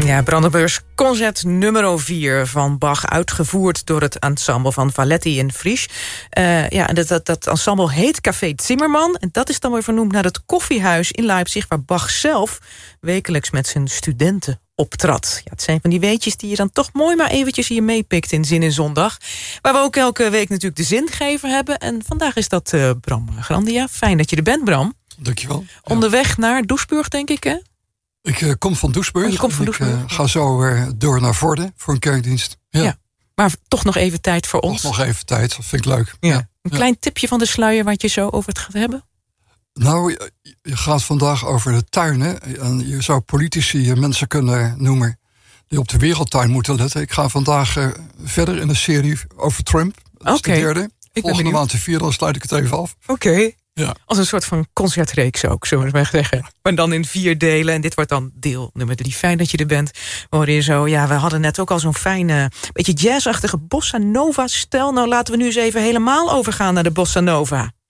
Ja, Brandenburgs concert nummer 4 van Bach, uitgevoerd door het ensemble van Valetti en Frisch. Dat ensemble heet Café Zimmermann. En dat is dan weer vernoemd naar het koffiehuis in Leipzig, waar Bach zelf wekelijks met zijn studenten optrad. Ja, het zijn van die weetjes die je dan toch mooi maar eventjes hier meepikt in Zin in Zondag. Waar we ook elke week natuurlijk de zingever hebben. En vandaag is dat Bram Grandia. Fijn dat je er bent, Bram. Dankjewel. Ja. Onderweg naar Doesburg, denk ik, hè? Ik kom van Doesburg. Je komt van Doesburg. Ik ga zo weer door naar Vorden voor een kerkdienst. Ja. Maar toch nog even tijd voor ons. Nog even tijd, dat vind ik leuk. Ja. Een klein tipje van de sluier wat je zo over het gaat hebben? Nou, je gaat vandaag over de tuinen. En je zou politici mensen kunnen noemen die op de wereldtuin moeten letten. Ik ga vandaag verder in een serie over Trump. Dat is de derde. Volgende maand de 4e, dan sluit ik het even af. Oké. Ja. Als een soort van concertreeks ook, zullen we maar zeggen. Maar dan in 4 delen. En dit wordt dan deel nummer 3. Fijn dat je er bent. We horen je zo. Ja, we hadden net ook al zo'n fijne, beetje jazzachtige bossa nova stijl. Nou, laten we nu eens even helemaal overgaan naar de bossa nova.